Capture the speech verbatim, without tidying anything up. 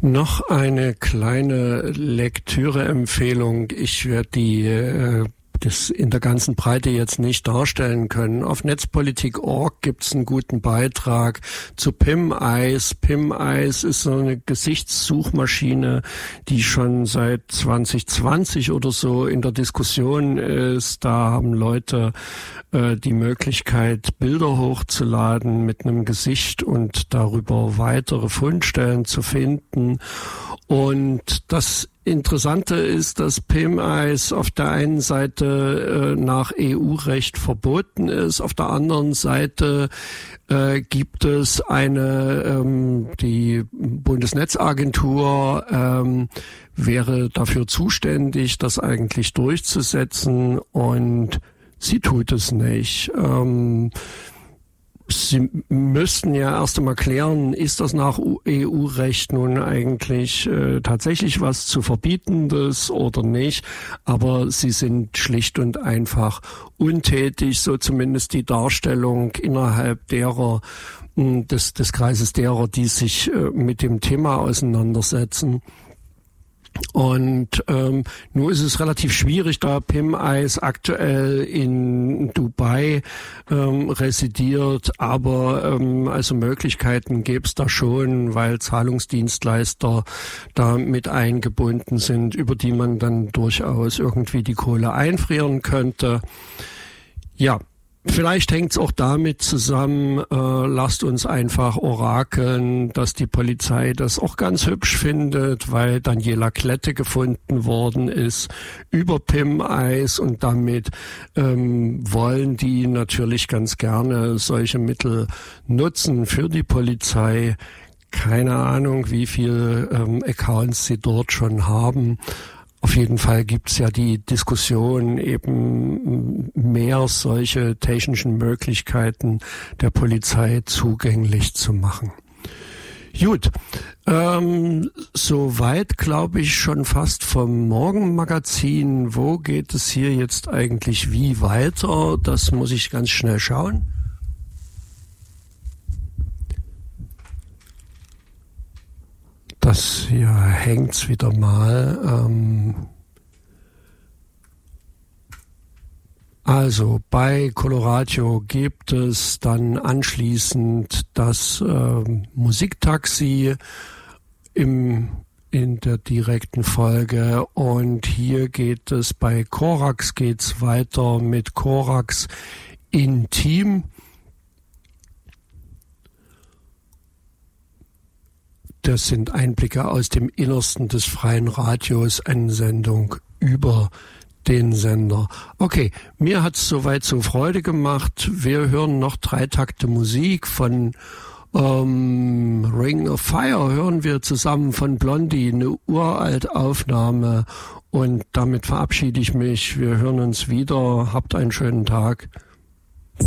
Noch eine kleine Lektüreempfehlung. Ich werde die äh, das in der ganzen Breite jetzt nicht darstellen können. Auf netzpolitik punkt org gibt es einen guten Beitrag zu PimEyes. PimEyes ist so eine Gesichtssuchmaschine, die schon seit zwanzig zwanzig oder so in der Diskussion ist. Da haben Leute äh, die Möglichkeit, Bilder hochzuladen mit einem Gesicht und darüber weitere Fundstellen zu finden. Und das Interessante ist, dass PimEyes auf der einen Seite äh, nach E U-Recht verboten ist, auf der anderen Seite äh, gibt es eine, ähm, die Bundesnetzagentur ähm, wäre dafür zuständig, das eigentlich durchzusetzen, und sie tut es nicht. Ähm, Sie müssten ja erst einmal klären, ist das nach E U-Recht nun eigentlich äh, tatsächlich was zu Verbietendes oder nicht. Aber sie sind schlicht und einfach untätig, so zumindest die Darstellung innerhalb derer, mh, des, des Kreises derer, die sich äh, mit dem Thema auseinandersetzen. Und ähm, nur ist es relativ schwierig, da PimEyes aktuell in Dubai ähm, residiert, aber ähm, also Möglichkeiten gäbe es da schon, weil Zahlungsdienstleister da mit eingebunden sind, über die man dann durchaus irgendwie die Kohle einfrieren könnte. Ja. Vielleicht hängt es auch damit zusammen, äh, lasst uns einfach orakeln, dass die Polizei das auch ganz hübsch findet, weil Daniela Klette gefunden worden ist über PimEyes, und damit ähm, wollen die natürlich ganz gerne solche Mittel nutzen für die Polizei. Keine Ahnung, wie viel ähm, Accounts sie dort schon haben. Auf jeden Fall gibt's ja die Diskussion, eben mehr solche technischen Möglichkeiten der Polizei zugänglich zu machen. Gut, ähm, soweit glaube ich schon fast vom Morgenmagazin. Wo geht es hier jetzt eigentlich wie weiter? Das muss ich ganz schnell schauen. Das hier hängt's wieder mal. Ähm also bei Coloradio gibt es dann anschließend das äh, Musiktaxi im in der direkten Folge, und hier geht es bei Korax geht's weiter mit Korax Intim. Das sind Einblicke aus dem Innersten des freien Radios, eine Sendung über den Sender. Okay, mir hat's soweit so Freude gemacht. Wir hören noch drei Takte Musik von ähm, Ring of Fire, hören wir zusammen von Blondie, eine uralte Aufnahme, und damit verabschiede ich mich. Wir hören uns wieder. Habt einen schönen Tag.